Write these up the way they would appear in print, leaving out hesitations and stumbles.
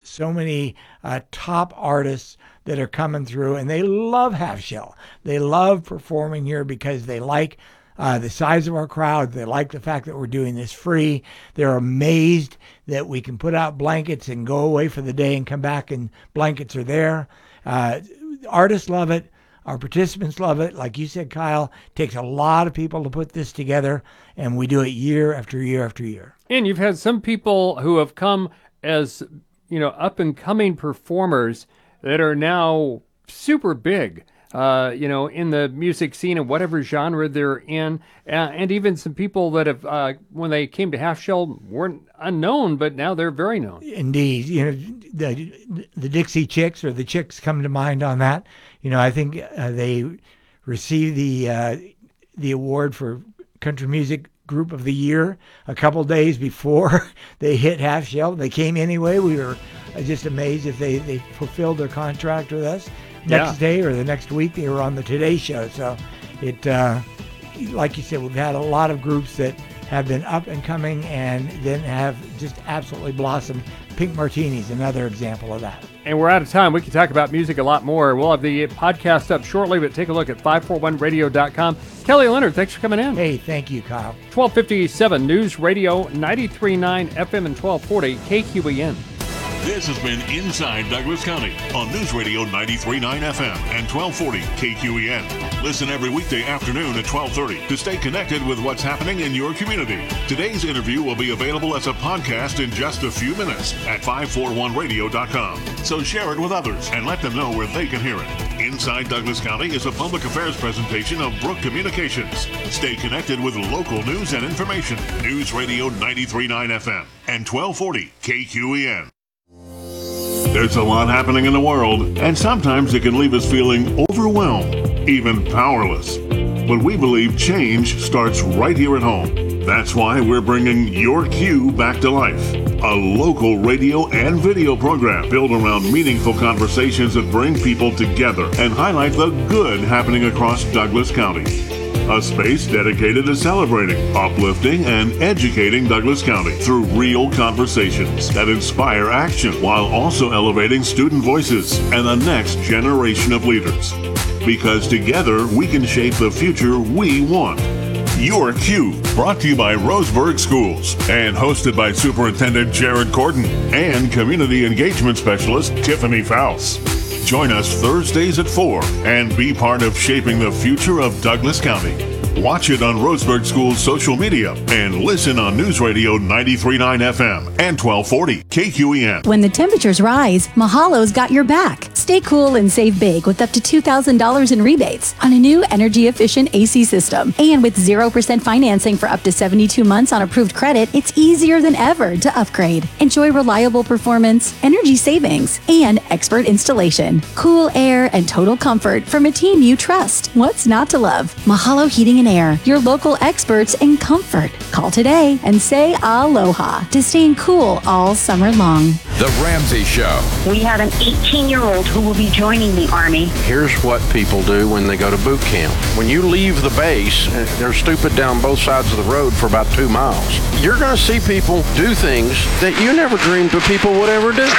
so many top artists that are coming through, and they love Half Shell. They love performing here because they like the size of our crowd. They like the fact that we're doing this free. They're amazed that we can put out blankets and go away for the day and come back and blankets are there. Artists love it. Our participants love it. Like you said, Kyle, it takes a lot of people to put this together, and we do it year after year after year. And you've had some people who have come as, up-and-coming performers that are now super big, in the music scene and whatever genre they're in. And even some people that have, when they came to Half Shell, weren't unknown, but now they're very known. Indeed. The Dixie Chicks, or the Chicks, come to mind on that. I think they received the award for Country Music Group of the Year a couple days before they hit Half Shell. They came anyway. We were just amazed if they fulfilled their contract with us. Next day or the next week, they were on the Today Show. So it, like you said, we've had a lot of groups that have been up and coming and then have just absolutely blossomed. Pink Martini's another example of that. And we're out of time. We can talk about music a lot more. We'll have the podcast up shortly, but take a look at 541radio.com. Kelly Leonard, thanks for coming in. Hey, thank you, Kyle. 1257 News Radio 93.9 FM and 1240 KQEN. This has been Inside Douglas County on News Radio 93.9 FM and 1240 KQEN. Listen every weekday afternoon at 12:30 to stay connected with what's happening in your community. Today's interview will be available as a podcast in just a few minutes at 541radio.com. So share it with others and let them know where they can hear it. Inside Douglas County is a public affairs presentation of Brook Communications. Stay connected with local news and information. News Radio 93.9 FM and 1240 KQEN. There's a lot happening in the world, and sometimes it can leave us feeling overwhelmed, even powerless. But we believe change starts right here at home. That's why we're bringing Your Q back to life, a local radio and video program built around meaningful conversations that bring people together and highlight the good happening across Douglas County. A space dedicated to celebrating, uplifting, and educating Douglas County through real conversations that inspire action while also elevating student voices and the next generation of leaders. Because together we can shape the future we want. Your Q, brought to you by Roseburg Schools and hosted by Superintendent Jared Corden and Community Engagement Specialist Tiffany Faust. Join us Thursdays at 4 and be part of shaping the future of Douglas County. Watch it on Roseburg School's social media and listen on News Radio 93.9 FM and 1240 KQEN. When the temperatures rise, Mahalo's got your back. Stay cool and save big with up to $2,000 in rebates on a new energy-efficient AC system. And with 0% financing for up to 72 months on approved credit, it's easier than ever to upgrade. Enjoy reliable performance, energy savings, and expert installation. Cool air and total comfort from a team you trust. What's not to love? Mahalo Heating and Air, your local experts in comfort. Call today and say aloha to staying cool all summer long. The Ramsey Show. We have an 18-year-old who will be joining the Army. Here's what people do when they go to boot camp. When you leave the base, they're stupid down both sides of the road for about 2 miles. You're going to see people do things that you never dreamed that people would ever do.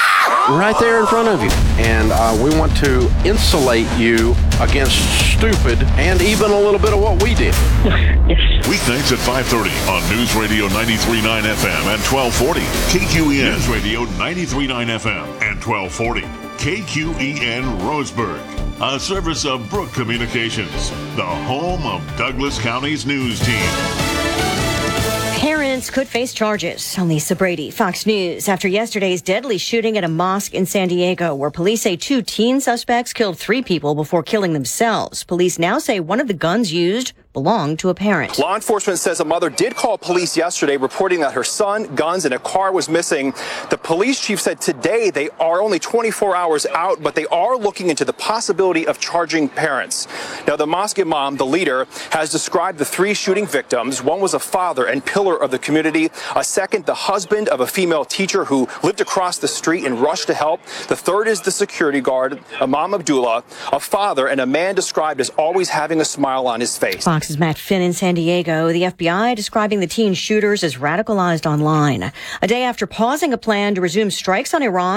Right there in front of you. And we want to insulate you against stupid and even a little bit of what we did. Weeknights at 5:30 on News Radio 93.9 FM and 1240 KQEN. News Radio 93.9 FM and 1240 KQEN Roseburg. A service of Brook Communications, the home of Douglas County's news team. Parents could face charges. I'm Lisa Brady, Fox News. After yesterday's deadly shooting at a mosque in San Diego, where police say 2 teen suspects killed 3 people before killing themselves. Police now say one of the guns used belonged to a parent. Law enforcement says a mother did call police yesterday reporting that her son, guns, and a car was missing. The police chief said today they are only 24 hours out, but they are looking into the possibility of charging parents. Now, the mosque imam, the leader, has described the 3 shooting victims. One was a father and pillar of the community. A second, the husband of a female teacher who lived across the street and rushed to help. The third is the security guard, Imam Abdullah, a father and a man described as always having a smile on his face. Fox's Matt Finn in San Diego. The FBI describing the teen shooters as radicalized online. A day after pausing a plan to resume strikes on Iran